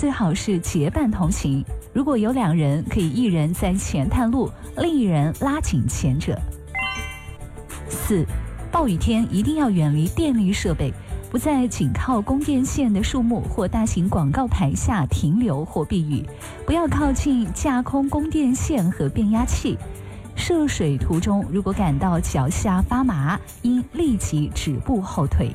最好是结伴同行。如果有2人，可以一人在前探路，另一人拉紧前者。4. 暴雨天一定要远离电力设备，不在紧靠供电线的树木或大型广告牌下停留或避雨，不要靠近架空供电线和变压器。涉水途中，如果感到脚下发麻，应立即止步后退。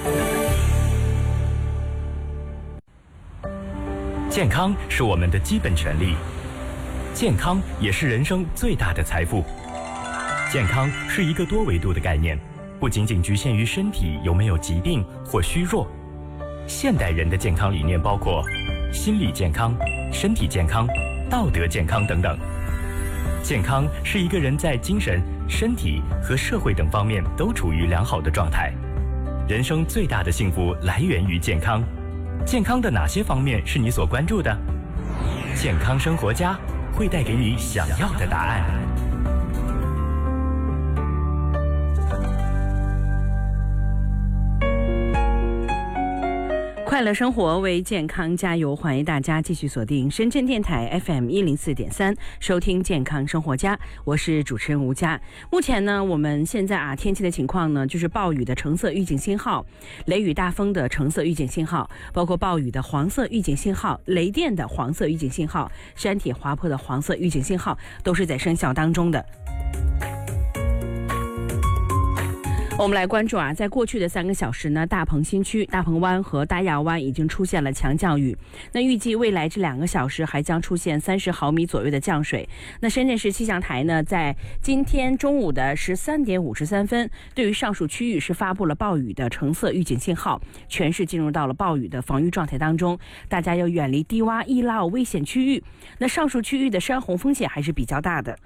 健康是我们的基本权利，健康也是人生最大的财富。健康是一个多维度的概念，不仅仅局限于身体有没有疾病或虚弱。现代人的健康理念包括心理健康、身体健康、道德健康等等。健康是一个人在精神、身体和社会等方面都处于良好的状态。人生最大的幸福来源于健康。健康的哪些方面是你所关注的？健康生活家会带给你想要的答案。 快乐生活为健康加油，欢迎大家继续锁定深圳电台 FM104.3 收听健康生活家，我是主持人吴佳。目前呢，我们现在天气的情况呢，就是暴雨的橙色预警信号，雷雨大风的橙色预警信号，包括暴雨的黄色预警信号，雷电的黄色预警信号，山体滑坡的黄色预警信号都是在生效当中的。我们来关注在过去的3个小时呢，大鹏新区、大鹏湾和大亚湾已经出现了强降雨。那预计未来这2个小时还将出现30毫米左右的降水。那深圳市气象台呢，在今天中午的13点53分，对于上述区域是发布了暴雨的橙色预警信号，全市进入到了暴雨的防御状态当中，大家要远离低洼易涝危险区域。那上述区域的山洪风险还是比较大的。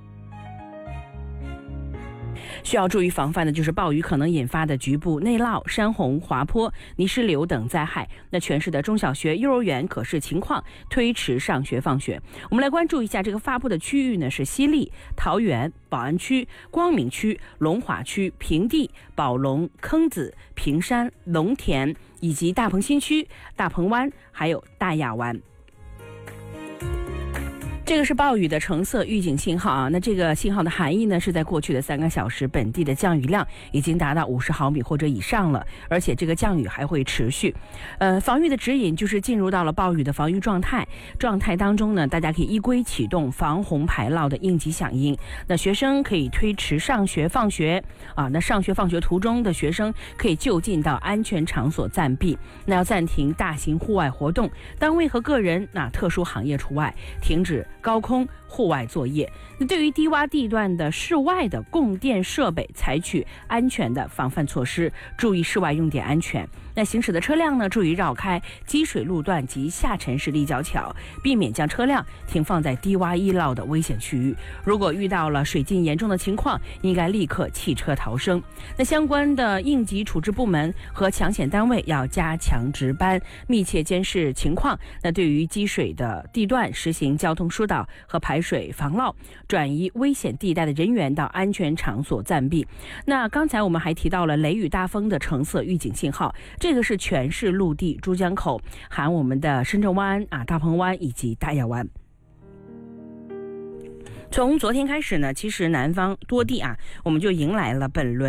需要注意防范的就是暴雨可能引发的局部内涝、山洪、滑坡、泥石流等灾害。那全市的中小学、幼儿园可视情况推迟上学放学。我们来关注一下这个发布的区域呢，是西丽、桃园、宝安区、光明区、龙华区、平地、宝龙、坑子、平山、龙田以及大鹏新区、大鹏湾还有大亚湾。这个是暴雨的橙色预警信号那这个信号的含义呢，是在过去的3个小时本地的降雨量已经达到50毫米或者以上了，而且这个降雨还会持续。防御的指引就是进入到了暴雨的防御状态当中呢，大家可以依规启动防洪排涝的应急响应。那学生可以推迟上学放学那上学放学途中的学生可以就近到安全场所暂避。那要暂停大型户外活动，单位和个人特殊行业除外，停止高空户外作业。那对于低洼地段的室外的供电设备，采取安全的防范措施，注意室外用电安全。那行驶的车辆呢，注意绕开积水路段及下沉式立交桥，避免将车辆停放在低洼易涝的危险区域。如果遇到了水浸严重的情况，应该立刻弃车逃生。那相关的应急处置部门和抢险单位要加强值班，密切监视情况。那对于积水的地段实行交通疏导和排水防涝，转移危险地带的人员到安全场所暂避。那刚才我们还提到了雷雨大风的橙色预警信号，这个是全市陆地珠江口，含我们的深圳湾大鹏湾以及大亚湾。从昨天开始呢，其实南方多地我们就迎来了本轮